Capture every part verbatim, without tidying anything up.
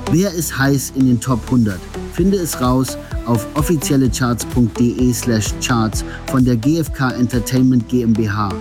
Wer ist heiß in den Top hundert? Finde es raus auf offiziellecharts.de slash charts von der G F K Entertainment GmbH.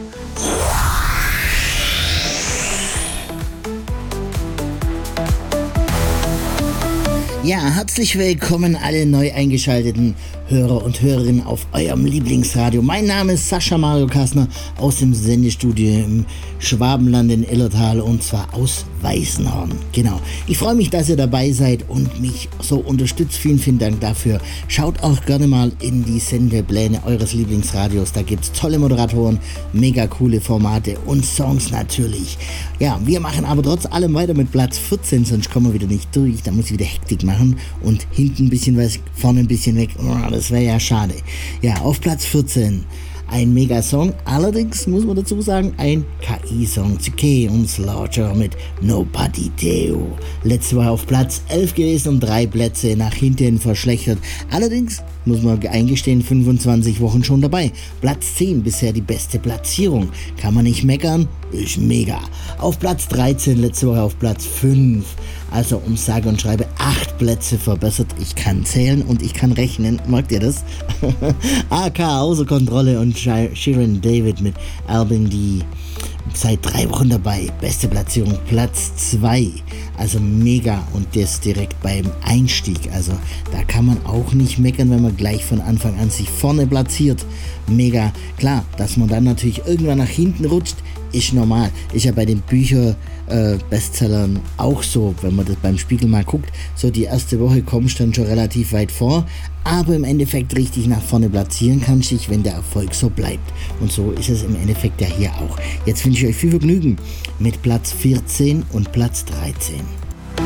Ja, herzlich willkommen alle neu eingeschalteten Hörer und Hörerinnen auf eurem Lieblingsradio. Mein Name ist Sascha Mario Kastner aus dem Sendestudio im Schwabenland in Illertal und zwar aus Weißenhorn. Genau. Ich freue mich, dass ihr dabei seid und mich so unterstützt. Vielen, vielen Dank dafür. Schaut auch gerne mal in die Sendepläne eures Lieblingsradios. Da gibt es tolle Moderatoren, mega coole Formate und Songs natürlich. Ja, wir machen aber trotz allem weiter mit Platz vierzehn, sonst kommen wir wieder nicht durch. Da muss ich wieder Hektik machen und hinten ein bisschen was, vorne ein bisschen weg. Oh, das wäre ja schade. Ja, auf Platz vierzehn ein Mega-Song, allerdings muss man dazu sagen, ein K I-Song, C K und Slaughter mit Nobody Deo. Letzte Woche auf Platz elf gewesen und drei Plätze nach hinten verschlechtert. Allerdings muss man eingestehen, fünfundzwanzig Wochen schon dabei. Platz zehn, bisher die beste Platzierung. Kann man nicht meckern, ist mega. Auf Platz dreizehn, letzte Woche auf Platz fünf. Also um sage und schreibe acht Plätze verbessert. Ich kann zählen und ich kann rechnen. Merkt ihr das? A K außer Kontrolle und Shirin David mit Albin D. Seit drei Wochen dabei. Beste Platzierung Platz zwei. Also mega und das direkt beim Einstieg. Also da kann man auch nicht meckern, wenn man gleich von Anfang an sich vorne platziert. Mega. Klar, dass man dann natürlich irgendwann nach hinten rutscht, ist normal. Ist ja bei den Bücher äh, Bestsellern auch so, wenn man das beim Spiegel mal guckt. So die erste Woche kommst du dann schon relativ weit vor, aber im Endeffekt richtig nach vorne platzieren kannst du dich, wenn der Erfolg so bleibt. Und so ist es im Endeffekt ja hier auch. Jetzt wünsche ich euch viel Vergnügen mit Platz vierzehn und Platz dreizehn.